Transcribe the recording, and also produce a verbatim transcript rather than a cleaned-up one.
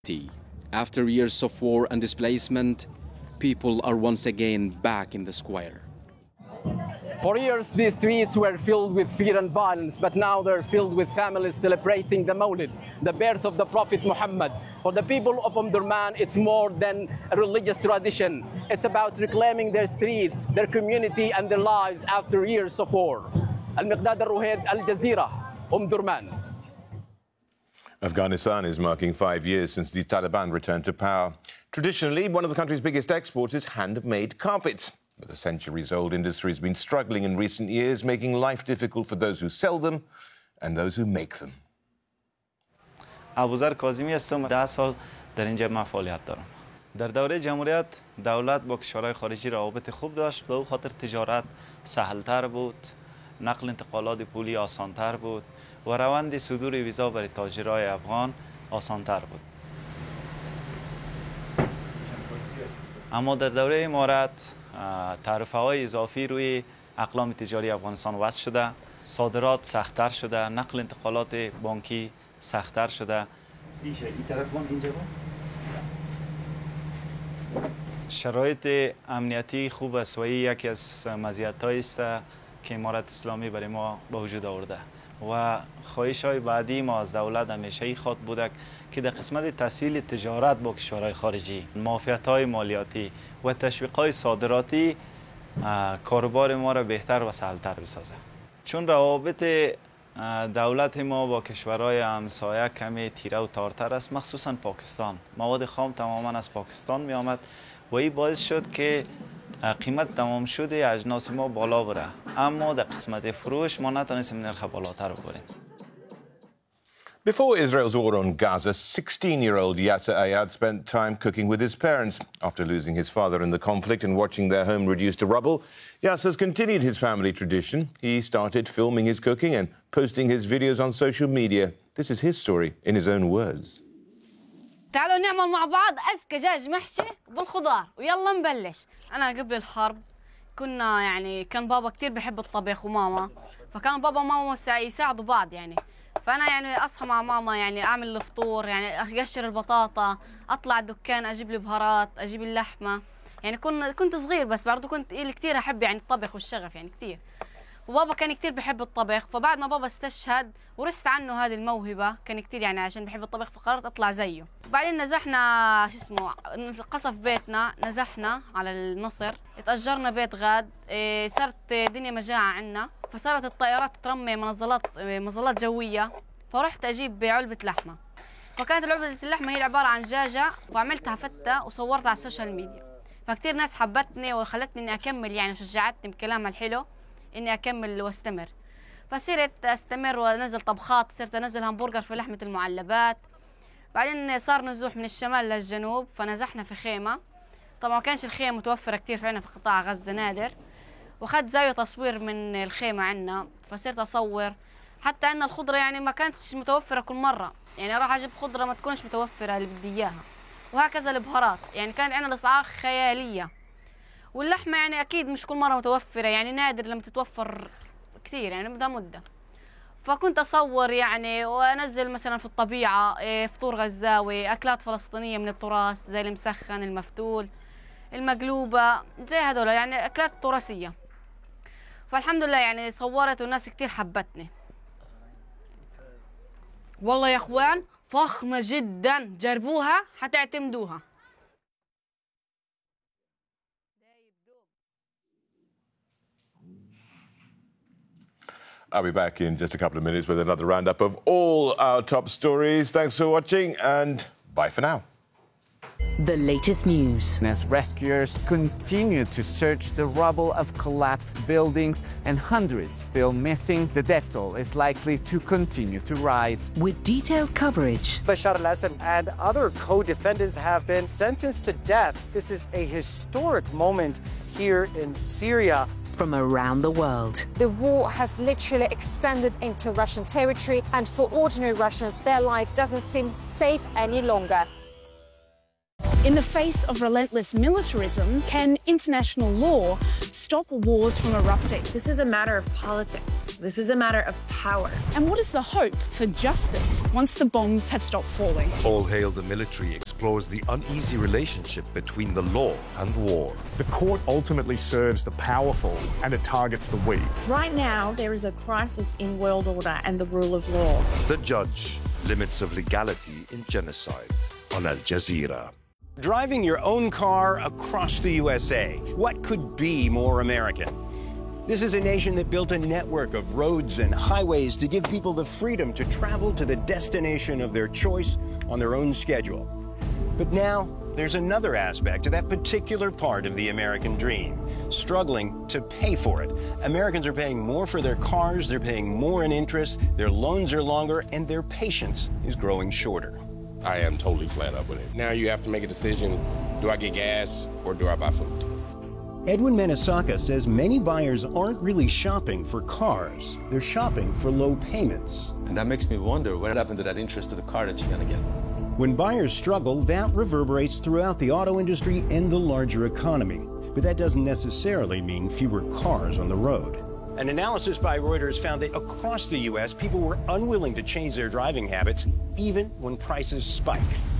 After years of war and displacement, people are once again back in the square. For years, these streets were filled with fear and violence, but now they're filled with families celebrating the Mawlid, the birth of the Prophet Muhammad. For the people of Omdurman, it's more than a religious tradition. It's about reclaiming their streets, their community, and their lives after years of war. Al-Miqdad Al-Ruhayd, Al Jazeera, Omdurman. Afghanistan is marking five years since the Taliban returned to power. Traditionally, one of the country's biggest exports is handmade carpets. But the centuries-old industry has been struggling in recent years, making life difficult for those who sell them and those who make them. ابوذر کاظمی هستم. ده سال در اینجا من فعالیت دارم. در دوره جمهوریت دولت با کشورهای خارجی روابط خوب داشت، به او خاطر تجارت سهل‌تر بود، نقل انتقالات پولی آسان‌تر بود و روند صدور ویزا برای تاجرای افغان آسان‌تر بود. اما در دوره امارت تعرفه‌های اضافی روی اقلام تجاری افغانستان وضع شده، صادرات سخت‌تر شده، نقل انتقالات بانکی سخت‌تر شده. این طرف اینجا شرایط امنیتی خوب است و یکی از مزیت‌هایی است که امارت اسلامی برای ما به وجود آورده و خواهش‌های بعدی ما از دولت همیشه خواد بوده که در قسمت تسهیل تجارت با کشورهای خارجی، معافیت‌های مالیاتی و تشویق‌های صادراتی کاروبار ما را بهتر و سهل‌تر بسازه. چون روابط دولت ما با کشورهای همسایه کمی تیره و تارتر است، مخصوصا پاکستان. مواد خام تماما از پاکستان می آمد و این باعث شد که قیمت تمام شده اجناس ما بالا بره، اما در قسمت فروش ما نتونستیم نرخ بالاتر ببریم. Before Israel's war on Gaza, sixteen-year-old Yasser Ayad spent time cooking with his parents. After losing his father in the conflict and watching their home reduced to rubble, Yasser's continued his family tradition. He started filming his cooking and posting his videos on social media. This is his story in his own words. تعالوا نعمل مع بعض أزكى دجاج محشي بالخضار ويلا نبلش. أنا قبل الحرب كنا يعني كان بابا كتير بحب الطبخ وماما، فكان بابا وماما يساعدوا بعض يعني. فأنا يعني أصحى مع ماما يعني أعمل الفطور، يعني أقشر البطاطا، أطلع الدكان أجيب لي بهارات، أجيب اللحمة. يعني كنت كنت صغير بس برضه كنت كتير أحب يعني الطبخ والشغف يعني كتير. وبابا كان كتير بحب الطبخ، فبعد ما بابا استشهد ورثت عنه هذه الموهبة، كان كتير يعني عشان بحب الطبخ فقررت أطلع زيه. بعدين نزحنا شو اسمه قصف بيتنا، نزحنا على النصر، اتأجرنا بيت غاد، إيه صارت دنيا مجاعة عنا، فصارت الطائرات ترمي منظلات مظلات جوية، فرحت أجيب علبة لحمة. فكانت علبة اللحمة هي عبارة عن دجاجة وعملتها فتة وصورتها على السوشيال ميديا، فكتير ناس حبتني وخلتني إني أكمل يعني وشجعتني بكلامها الحلو إني أكمل واستمر. فصرت أستمر وأنزل طبخات، صرت أنزل همبرجر في لحمة المعلبات. بعدين صار نزوح من الشمال للجنوب، فنزحنا في خيمة. طبعا ما كانش الخيمة متوفرة كتير في عنا في قطاع غزة، نادر. وأخذت زاوية تصوير من الخيمة عنا، فصرت أصور. حتى أن الخضرة يعني ما كانتش متوفرة كل مرة، يعني راح أجيب خضرة ما تكونش متوفرة اللي بدي إياها. وهكذا البهارات، يعني كانت عنا الأسعار خيالية. واللحمة يعني أكيد مش كل مرة متوفرة، يعني نادر لما تتوفر كثير، يعني بدها مدة. فكنت أصور يعني وأنزل مثلا في الطبيعة فطور غزاوي، أكلات فلسطينية من التراث زي المسخن، المفتول، المقلوبة، زي هذول يعني أكلات تراثية. فالحمد لله يعني صورت والناس كثير حبتني. والله يا أخوان فخمة جدا، جربوها حتعتمدوها. I'll be back in just a couple of minutes with another roundup of all our top stories. Thanks for watching and bye for now. The latest news. As rescuers continue to search the rubble of collapsed buildings and hundreds still missing, the death toll is likely to continue to rise. With detailed coverage. Bashar al-Assad and other co-defendants have been sentenced to death. This is a historic moment here in Syria. From around the world. The war has literally extended into Russian territory, and for ordinary Russians, their life doesn't seem safe any longer. In the face of relentless militarism, can international law stop wars from erupting? This is a matter of politics. This is a matter of power. And what is the hope for justice once the bombs have stopped falling? All Hail the Military explores the uneasy relationship between the law and war. The court ultimately serves the powerful and it targets the weak. Right now, there is a crisis in world order and the rule of law. The Judge, Limits of Legality in Genocide on Al Jazeera. Driving your own car across the U S A. What could be more American? This is a nation that built a network of roads and highways to give people the freedom to travel to the destination of their choice on their own schedule. But now, there's another aspect to that particular part of the American dream, struggling to pay for it. Americans are paying more for their cars, they're paying more in interest, their loans are longer, and their patience is growing shorter. I am totally flat up with it. Now you have to make a decision, do I get gas or do I buy food? Edwin Manisaka says many buyers aren't really shopping for cars, they're shopping for low payments. And that makes me wonder what happened to that interest of the car that you're gonna get. When buyers struggle, that reverberates throughout the auto industry and the larger economy. But that doesn't necessarily mean fewer cars on the road. An analysis by Reuters found that across the U S, people were unwilling to change their driving habits, even when prices spike.